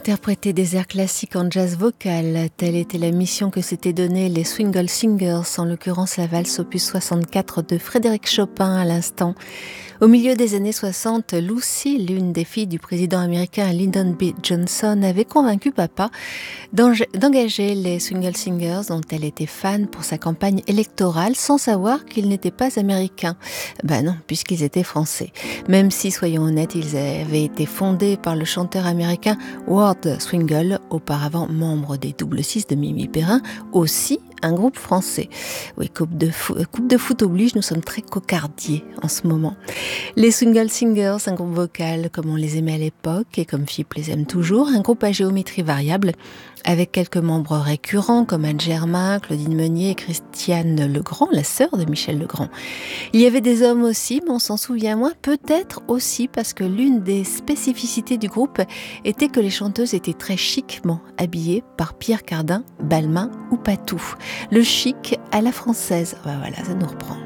Interpréter des airs classiques en jazz vocal, telle était la mission que s'étaient donnée les Swingle Singers, en l'occurrence la valse opus 64 de Frédéric Chopin à l'instant. Au milieu des années 60, Lucy, l'une des filles du président américain Lyndon B. Johnson, avait convaincu papa d'engager les Swingle Singers, dont elle était fan pour sa campagne électorale, sans savoir qu'ils n'étaient pas américains. Ben non, puisqu'ils étaient français. Même si, soyons honnêtes, ils avaient été fondés par le chanteur américain Ward Swingle, auparavant membre des Double Six de Mimi Perrin, aussi un groupe français. Oui, coupe de foot oblige, nous sommes très cocardiers en ce moment. Les Swingle Singers, un groupe vocal comme on les aimait à l'époque et comme Philippe les aime toujours, un groupe à géométrie variable avec quelques membres récurrents comme Anne Germain, Claudine Meunier et Christiane Legrand, la sœur de Michel Legrand. Il y avait des hommes aussi, mais on s'en souvient moins, peut-être aussi parce que l'une des spécificités du groupe était que les chanteuses étaient très chiquement habillées par Pierre Cardin, Balmain ou Patou. Le chic à la française, voilà, ça nous reprend.